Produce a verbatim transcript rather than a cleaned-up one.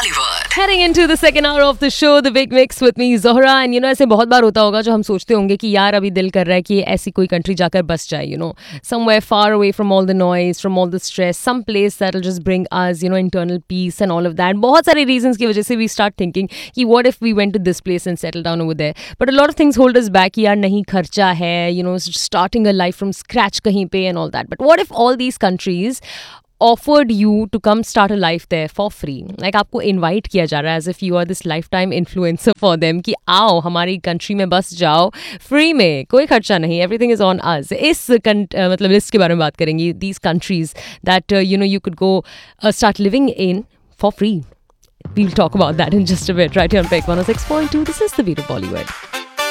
Bollywood. Heading into the second hour of the show, the big mix with me Zohra, and you know ऐसे बहुत बार होता होगा जो हम सोचते होंगे कि यार अभी दिल कर रहा है कि ऐसी कोई country जाकर बस जाए, you know, somewhere far away from all the noise, from all the stress, some place that'll just bring us, you know, internal peace and all of that. बहुत सारे reasons की वजह से we start thinking कि what if we went to this place and settled down over there. But a lot of things hold us back कि यार नहीं खर्चा है, you know, starting a life from scratch कहीं पे and all that. But what if all these countries offered you to come start a life there for free? Like आपको invite किया जा रहा है as if you are this lifetime influencer for them कि आओ हमारी country में बस जाओ free में, कोई खर्चा नहीं, everything is on us. इस कं- uh, मतलब लिस्ट के बारे में बात करेंगे, these countries that uh, you know you could go uh, start living in for free. We'll talk about that in just a bit right here on Peck one oh six point two. This is the beat of Bollywood.